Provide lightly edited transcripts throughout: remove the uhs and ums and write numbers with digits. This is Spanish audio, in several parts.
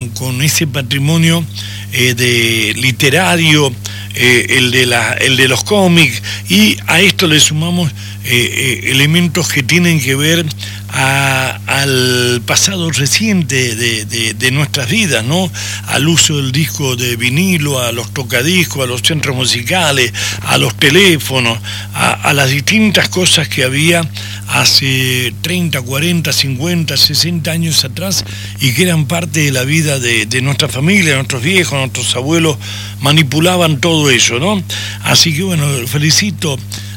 con ese patrimonio de literario, el de los cómics, y a esto le sumamos elementos que tienen que ver al pasado reciente de nuestras vidas, ¿no? Al uso del disco de vinilo, a los tocadiscos, a los centros musicales, a los teléfonos, a las distintas cosas que había hace 30, 40, 50, 60 años atrás y que eran parte de la vida de nuestra familia, nuestros viejos, nuestros abuelos manipulaban todo eso, ¿no? Así que bueno, felicito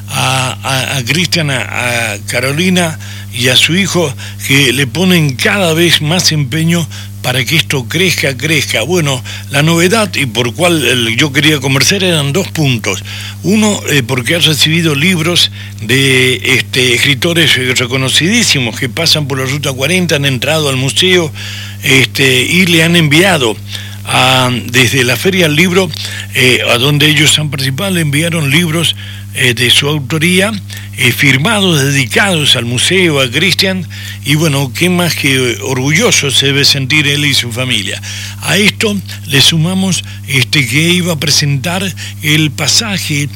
a Cristian, a Carolina y a su hijo, que le ponen cada vez más empeño para que esto crezca. Bueno, la novedad y por cual yo quería conversar eran 2 puntos. Uno, porque ha recibido libros de escritores reconocidísimos que pasan por la Ruta 40, han entrado al museo y le han enviado desde la Feria del Libro, a donde ellos han participado, le enviaron libros de su autoría, firmados, dedicados al museo, a Cristian, y bueno, qué más que orgulloso se debe sentir él y su familia. A esto le sumamos que iba a presentar el pasaje,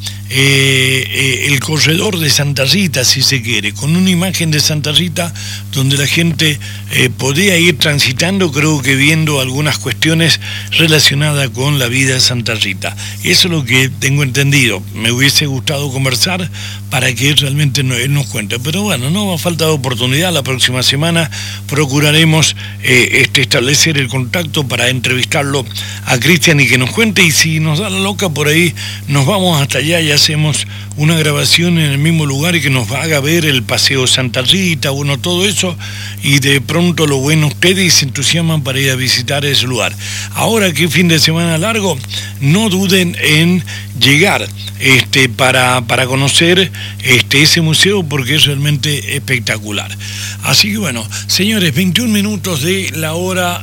el corredor de Santa Rita, si se quiere, con una imagen de Santa Rita donde la gente podía ir transitando, creo que viendo algunas cuestiones relacionadas con la vida de Santa Rita. Eso es lo que tengo entendido. Me hubiese gustado conversar para que realmente él nos cuente, pero bueno, no va a faltar oportunidad. La próxima semana procuraremos establecer el contacto para entrevistarlo a Cristian y que nos cuente, y si nos da la loca por ahí nos vamos hasta allá y hacemos una grabación en el mismo lugar y que nos haga ver el Paseo Santa Rita, bueno, todo eso, y de pronto lo bueno, ustedes se entusiasman para ir a visitar ese lugar. Ahora que fin de semana largo, no duden en llegar para conocer ese museo, porque es realmente espectacular. Así que bueno, señores, 21 minutos de la hora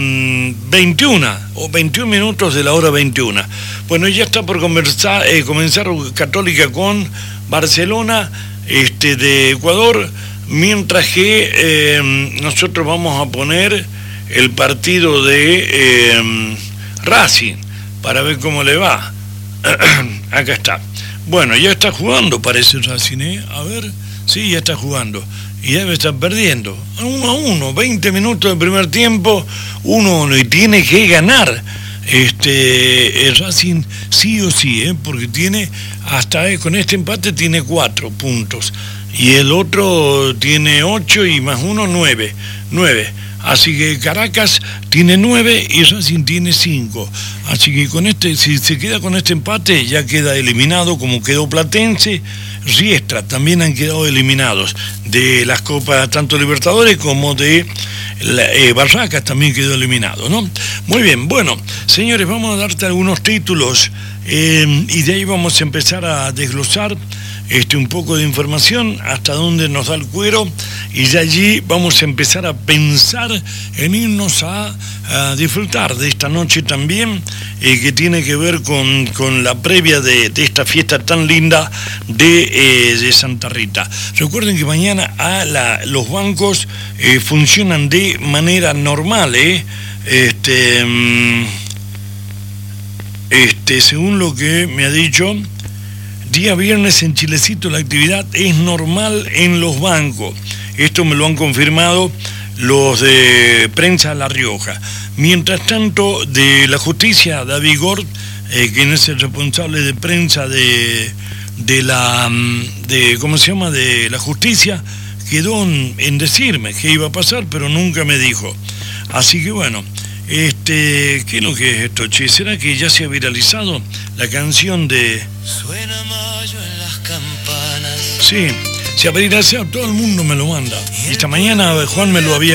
21, o 21 minutos de la hora 21. Bueno, ya está por comenzar Católica con Barcelona de Ecuador, mientras que nosotros vamos a poner el partido de Racing para ver cómo le va. Acá está. Bueno, ya está jugando, parece Racing, ¿eh? A ver, sí, ya está jugando. Y debe estar perdiendo. 1-1, 20 minutos de primer tiempo, 1-1, y tiene que ganar el Racing sí o sí, porque tiene, con este empate tiene 4 puntos. Y el otro tiene 8 y más 1, 9. Así que Caracas tiene 9 y Racing tiene 5. Así que si se queda con este empate, ya queda eliminado, como quedó Platense. Riestra también han quedado eliminados de las Copas, tanto Libertadores como de Barracas también quedó eliminado, ¿no? Muy bien, bueno, señores, vamos a darte algunos títulos y de ahí vamos a empezar a desglosar un poco de información hasta donde nos da el cuero, y de allí vamos a empezar a pensar en irnos a disfrutar de esta noche también, que tiene que ver con la previa de esta fiesta tan linda de Santa Rita. Recuerden que mañana los bancos funcionan de manera normal, según lo que me ha dicho. Día viernes en Chilecito la actividad es normal en los bancos. Esto me lo han confirmado los de Prensa La Rioja. Mientras tanto, de la justicia, David Gord, quien es el responsable de prensa de la justicia, quedó en decirme qué iba a pasar, pero nunca me dijo. Así que bueno, ¿qué es lo que es esto, che? ¿Será que ya se ha viralizado la canción de... Suena mayo en las campanas. Sí, se ha viralizado, todo el mundo me lo manda. Esta mañana Juan me lo había